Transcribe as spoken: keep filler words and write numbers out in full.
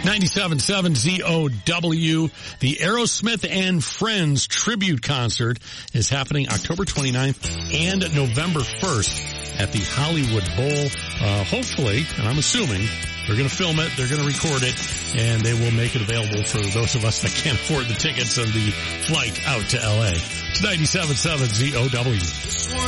ninety-seven point seven Z O W. The Aerosmith and Friends tribute concert is happening October twenty-ninth and November first at the Hollywood Bowl. Uh, hopefully, and I'm assuming, they're going to film it, they're going to record it, and they will make it available for those of us that can't afford the tickets and the flight out to L A. It's ninety-seven point seven Z O W.